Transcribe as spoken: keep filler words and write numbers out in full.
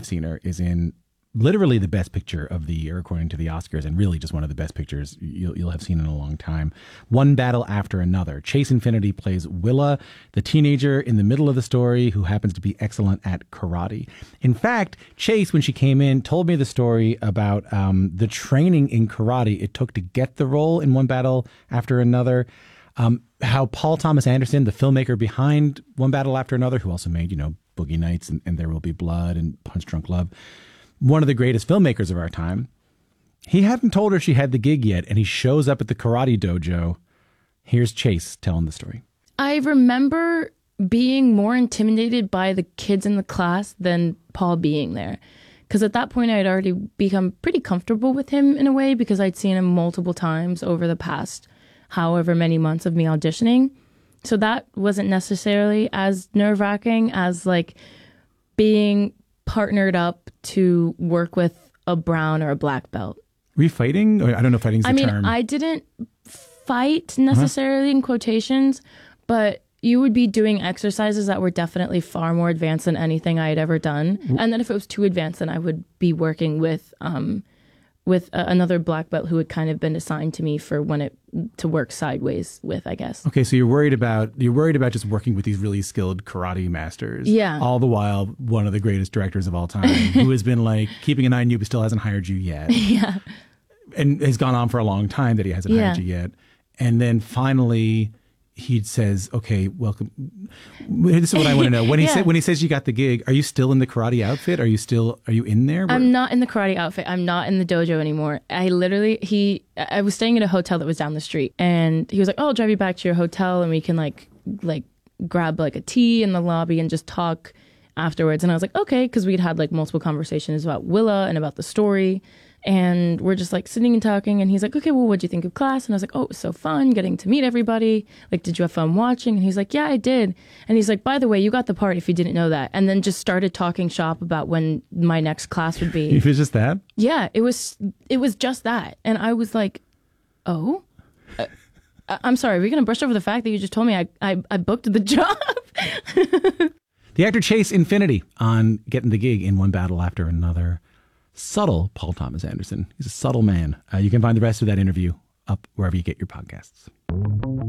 I've seen her, is in literally the best picture of the year, according to the Oscars, and really just one of the best pictures you'll, you'll have seen in a long time. One Battle After Another. Chase Infinity plays Willa, the teenager in the middle of the story who happens to be excellent at karate. In fact, Chase, when she came in, told me the story about um, the training in karate it took to get the role in One Battle After Another. Um, how Paul Thomas Anderson, the filmmaker behind One Battle After Another, who also made, you know, Boogie Nights and, and There Will Be Blood and Punch Drunk Love, one of the greatest filmmakers of our time, he hadn't told her she had the gig yet, and he shows up at the karate dojo. Here's Chase telling the story. I remember being more intimidated by the kids in the class than Paul being there. Because at that point, I had already become pretty comfortable with him in a way, because I'd seen him multiple times over the past however many months of me auditioning. So that wasn't necessarily as nerve-wracking as like being partnered up to work with a brown or a black belt. Were you fighting? Or I don't know if fighting's the I mean, term. I didn't fight necessarily uh-huh. in quotations, but you would be doing exercises that were definitely far more advanced than anything I had ever done. And then if it was too advanced, then I would be working with um, with uh, another black belt who had kind of been assigned to me for when it to work sideways with, I guess. Okay, so you're worried about you're worried about just working with these really skilled karate masters. Yeah. All the while, one of the greatest directors of all time, who has been like keeping an eye on you, but still hasn't hired you yet. Yeah. And has gone on for a long time that he hasn't yeah. hired you yet. And then finally, he says, "Okay, welcome." This is what I want to know. When he yeah. said when he says you got the gig, are you still in the karate outfit? Are you still are you in there? I'm not in the karate outfit. I'm not in the dojo anymore. I literally he I was staying at a hotel that was down the street, and he was like, "Oh, I'll drive you back to your hotel, and we can like like grab like a tea in the lobby and just talk afterwards." And I was like, "Okay," because we'd had like multiple conversations about Willa and about the story. And we're just like sitting and talking, and he's like, "Okay, well, what'd you think of class?" And I was like, "Oh, it was so fun getting to meet everybody. Like, did you have fun watching?" And he's like, "Yeah, I did." And he's like, "By the way, you got the part if you didn't know that." And then just started talking shop about when my next class would be. It was just that? Yeah, it was it was just that. And I was like, "Oh, uh, I'm sorry, are we going to brush over the fact that you just told me I, I, I booked the job?" The actor Chase Infinity on getting the gig in One Battle After Another. Subtle Paul Thomas Anderson. He's a subtle man. Uh, you can find the rest of that interview up wherever you get your podcasts.